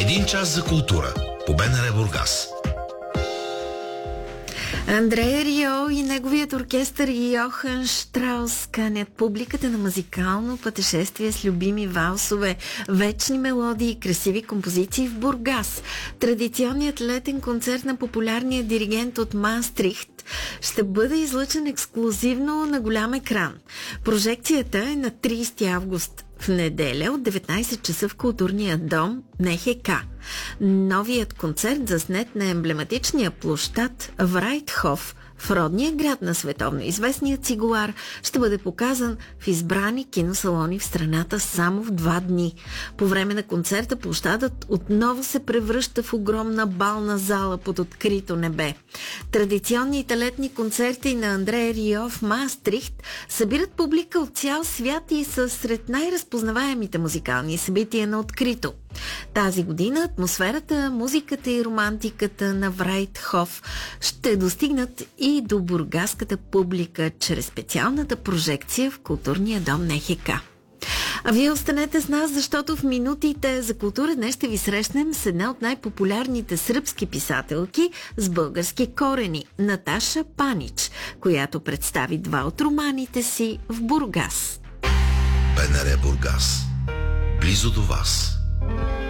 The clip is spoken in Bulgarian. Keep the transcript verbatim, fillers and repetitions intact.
Един час за култура по БНР Бургас. Андрея Рио и неговият оркестър Йохан Штраус канят публиката на музикално пътешествие с любими валсове, вечни мелодии и красиви композиции в Бургас. Традиционният летен концерт на популярния диригент от Маастрихт ще бъде излъчен ексклузивно на голям екран. Прожекцията е на тридесети август, в неделя от деветнайсет часа в културния дом НХК. Новият концерт, заснет на емблематичния площад Врайтхоф в родния град на световно известния цигулар, ще бъде показан в избрани киносалони в страната само в два дни. По време на концерта площадът отново се превръща в огромна бална зала под открито небе. Традиционните летни концерти на Андрея Рио в Маастрихт събират публика от цял свят и са сред най-разпознаваемите музикални събития на открито. Тази година атмосферата, музиката и романтиката на Врайтхоф ще достигнат и до бургаската публика чрез специалната прожекция в културния дом НХК. А вие останете с нас, защото в минутите за култура днес ще ви срещнем с една от най-популярните сръбски писателки с български корени – Наташа Панич, която представи два от романите си в Бургас. БНР Бургас. Близо до вас.